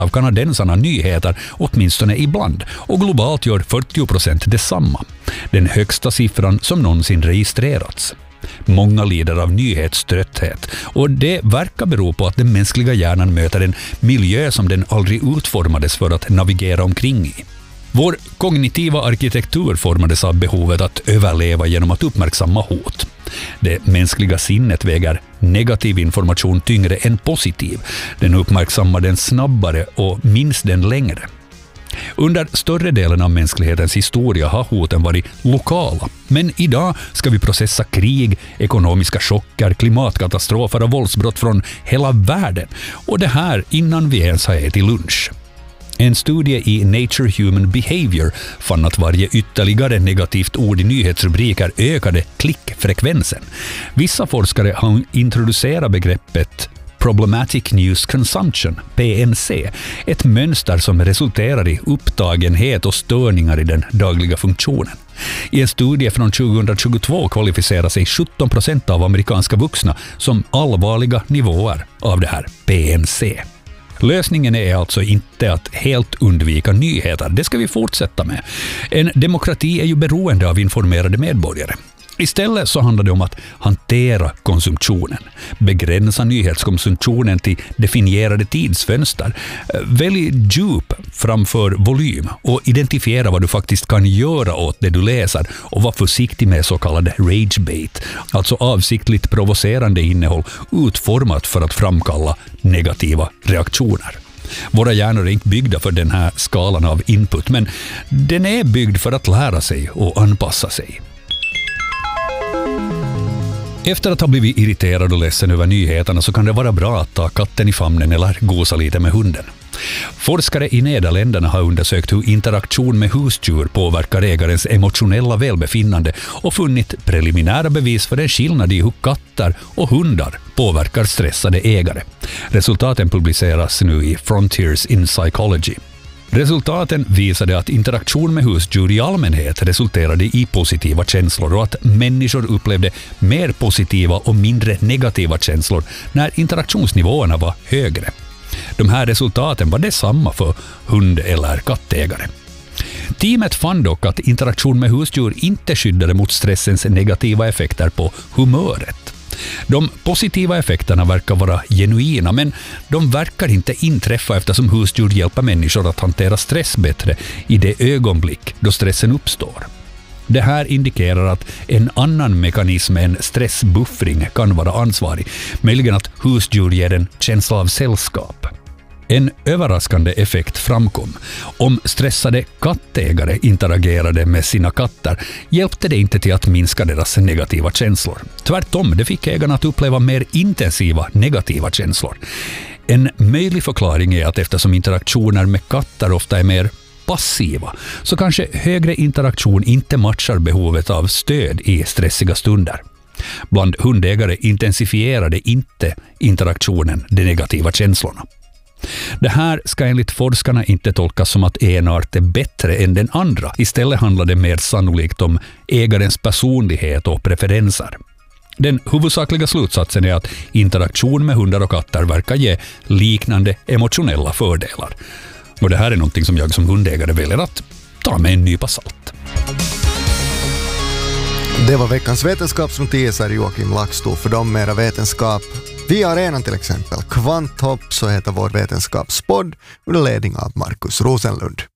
av kanadensarna nyheter åtminstone ibland och globalt gör 40% detsamma. Den högsta siffran som någonsin registrerats. Många lider av nyhetströtthet och det verkar bero på att den mänskliga hjärnan möter en miljö som den aldrig utformades för att navigera omkring i. Vår kognitiva arkitektur formades av behovet att överleva genom att uppmärksamma hot. Det mänskliga sinnet väger negativ information tyngre än positiv. Den uppmärksammar den snabbare och minns den längre. Under större delen av mänsklighetens historia har hoten varit lokala. Men idag ska vi processa krig, ekonomiska chocker, klimatkatastrofer och våldsbrott från hela världen. Och det här innan vi ens har ätit lunch. En studie i Nature Human Behavior fann att varje ytterligare negativt ord i nyhetsrubriker ökade klickfrekvensen. Vissa forskare har introducerat begreppet Problematic News Consumption, PNC, ett mönster som resulterar i upptagenhet och störningar i den dagliga funktionen. I en studie från 2022 kvalificerar sig 17% av amerikanska vuxna som allvarliga nivåer av det här PNC. Lösningen är alltså inte att helt undvika nyheter, det ska vi fortsätta med. En demokrati är ju beroende av informerade medborgare. Istället så handlar det om att hantera konsumtionen, begränsa nyhetskonsumtionen till definierade tidsfönster, välj djup framför volym och identifiera vad du faktiskt kan göra åt det du läser och var försiktig med så kallad ragebait, alltså avsiktligt provocerande innehåll utformat för att framkalla negativa reaktioner. Våra hjärnor är inte byggda för den här skalan av input, men den är byggd för att lära sig och anpassa sig. Efter att ha blivit irriterad och ledsen över nyheterna så kan det vara bra att ta katten i famnen eller gosa lite med hunden. Forskare i Nederländerna har undersökt hur interaktion med husdjur påverkar ägarens emotionella välbefinnande och funnit preliminära bevis för en skillnad i hur katter och hundar påverkar stressade ägare. Resultaten publiceras nu i Frontiers in Psychology. Resultaten visade att interaktion med husdjur i allmänhet resulterade i positiva känslor och att människor upplevde mer positiva och mindre negativa känslor när interaktionsnivåerna var högre. De här resultaten var detsamma för hund- eller kattägare. Teamet fann dock att interaktion med husdjur inte skyddade mot stressens negativa effekter på humöret. De positiva effekterna verkar vara genuina, men de verkar inte inträffa eftersom husdjur hjälper människor att hantera stress bättre i det ögonblick då stressen uppstår. Det här indikerar att en annan mekanism än stressbuffring kan vara ansvarig, möjligen att husdjur ger en känsla av sällskap. En överraskande effekt framkom. Om stressade kattägare interagerade med sina katter hjälpte det inte till att minska deras negativa känslor. Tvärtom, det fick ägarna att uppleva mer intensiva negativa känslor. En möjlig förklaring är att eftersom interaktioner med katter ofta är mer passiva så kanske högre interaktion inte matchar behovet av stöd i stressiga stunder. Bland hundägare intensifierade inte interaktionen de negativa känslorna. Det här ska enligt forskarna inte tolkas som att en art är bättre än den andra. Istället handlar det mer sannolikt om ägarens personlighet och preferenser. Den huvudsakliga slutsatsen är att interaktion med hundar och katter verkar ge liknande emotionella fördelar. Och det här är någonting som jag som hundägare väljer att ta med en nypa salt. Det var veckans vetenskapsnotiser. Joakim Laxto för dem mera vetenskap. Via arenan till exempel. Kvanthopp så heter vår vetenskapspodd under ledning av Markus Rosenlund.